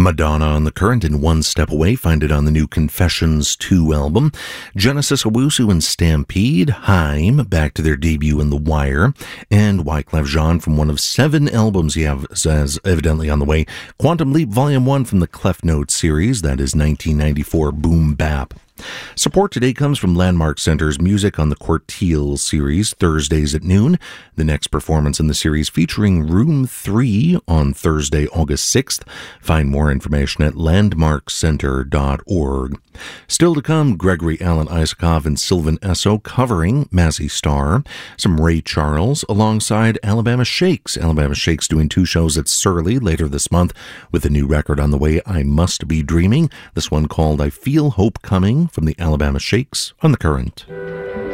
Madonna on the Current and One Step Away. Find it on the new Confessions 2 album. Genesis Owusu and Stampede. Haim, back to their debut in The Wire. And Wyclef Jean from one of 7 albums he has evidently on the way. Quantum Leap Volume 1 from the Clef Note series. That is 1994 Boom Bap. Support today comes from Landmark Center's Music on the Quartile series, Thursdays at noon. The next performance in the series featuring Room 3 on Thursday, August 6th. Find more information at landmarkcenter.org. Still to come, Gregory Alan Isakov and Sylvan Esso covering Mazzy Star. Some Ray Charles alongside Alabama Shakes. Alabama Shakes doing 2 shows at Surly later this month with a new record on the way, I Must Be Dreaming. This one called I Feel Hope Coming from the Alabama Shakes on the Current.